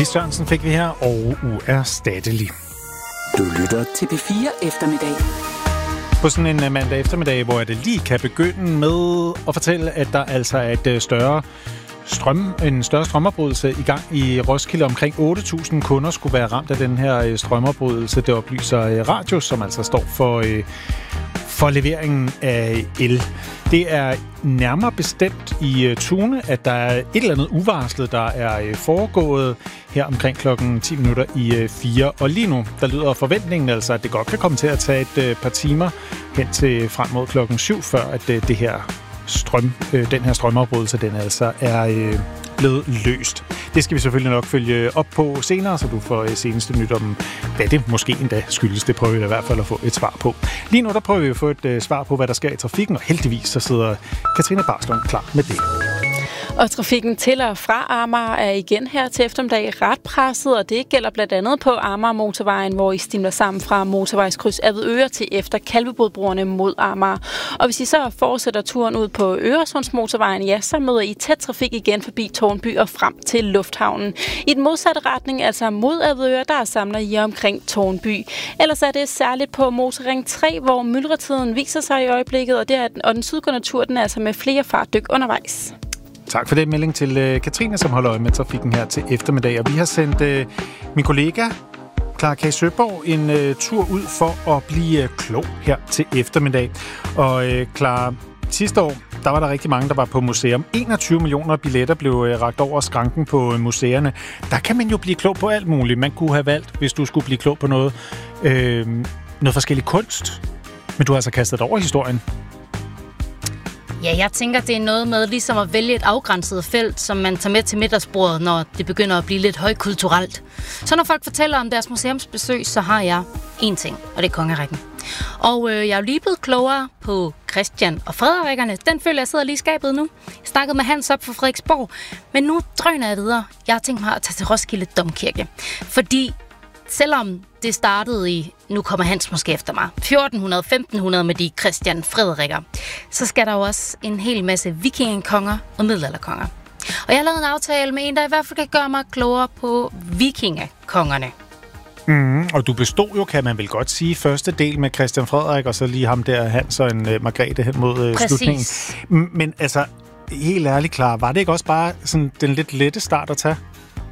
Lis Sørensen fik vi her, og uerstattelig. Du lytter til P4 Eftermiddag. På sådan en mandag eftermiddag, hvor det lige kan begynde med at fortælle, at der altså er en større strømafbrydelse i gang i Roskilde. Omkring 8.000 kunder skulle være ramt af den her strømafbrydelse. Det oplyser Radius, som altså står for leveringen af el. Det er nærmere bestemt i Tune, at der er et eller andet uvarslet, der er foregået her omkring klokken 10 minutter i 4. Og lige nu, der lyder forventningen altså, at det godt kan komme til at tage et par timer hen til frem mod klokken 7, før at den her strømafbrydelse, den altså er blevet løst. Det skal vi selvfølgelig nok følge op på senere, så du får seneste nyt om, hvad det måske endda skyldes. Det prøver vi i hvert fald at få et svar på. Lige nu der prøver vi at få et svar på, hvad der sker i trafikken, og heldigvis så sidder Katrine Barslund klar med det. Og trafikken til og fra Amager er igen her til eftermiddag ret presset, og det gælder blandt andet på Amager Motorvejen, hvor I stimler sammen fra motorvejskryds Avedøre til efter Kalvebodbroerne mod Amager. Og hvis I så fortsætter turen ud på Øresundsmotorvejen, ja, så møder I tæt trafik igen forbi Tårnby og frem til Lufthavnen. I den modsatte retning, altså mod Avedøre, der samler I omkring Tårnby. Ellers er det særligt på Motorring 3, hvor myldretiden viser sig i øjeblikket, og den sydgående tur, den er altså med flere fartdyk undervejs. Tak for det melding til Katrine, som holder øje med trafikken her til eftermiddag. Og vi har sendt min kollega Clara K. Søborg en tur ud for at blive klog her til eftermiddag. Og Clara, sidste år, der var der rigtig mange, der var på museum. 21 millioner billetter blev rakt over skranken på museerne. Der kan man jo blive klog på alt muligt. Man kunne have valgt, hvis du skulle blive klog på noget forskellig kunst. Men du har altså kastet over historien. Ja, jeg tænker, det er noget med ligesom at vælge et afgrænset felt, som man tager med til middagsbordet, når det begynder at blive lidt højkulturelt. Så når folk fortæller om deres museumsbesøg, så har jeg én ting, og det er kongerækken. Og jeg er jo lige blevet klogere på Christian og Frederikkerne. Den føler jeg sidder lige i skabet nu. Jeg snakkede med Hans op fra Frederiksborg, men nu drøner jeg videre. Jeg har tænkt mig at tage til Roskilde Domkirke, fordi selvom det startede i, nu kommer Hans måske efter mig, 1400-1500 med de Christian Frederikker, så skal der jo også en hel masse vikingekonger og middelalderkonger. Og jeg har lavet en aftale med en, der i hvert fald kan gøre mig klogere på vikingekongerne. Og du bestod jo, kan man vel godt sige, første del med Christian Frederik, og så lige ham der, Hans og en Margrethe hen mod slutningen. Men altså, helt ærligt klar, var det ikke også bare sådan den lidt lette start at tage?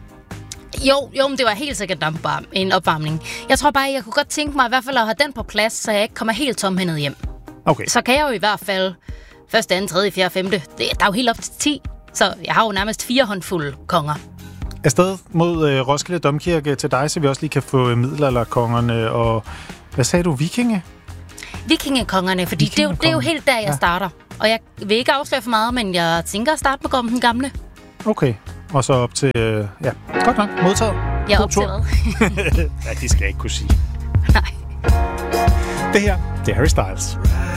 Jo, men det var helt sikkert en opvarmning. Jeg tror bare, jeg kunne godt tænke mig i hvert fald at have den på plads, så jeg ikke kommer helt tomhændet hjem. Okay. Så kan jeg jo i hvert fald 1., 2., 3., 4., 5. Der er jo helt op til 10, så jeg har jo nærmest 4 håndfulde konger. Afsted mod Roskilde Domkirke til dig, så vi også lige kan få middelalderkongerne og... Hvad sagde du? Vikingekongerne, fordi det er jo helt der, jeg starter. Og jeg vil ikke afsløre for meget, men jeg tænker at starte med Gorm den Gamle. Okay. Og så op til... godt nok. Modtaget. Jeg er optaget. Ja, det skal jeg ikke kunne sige. Nej. Det her, det er Harry Styles.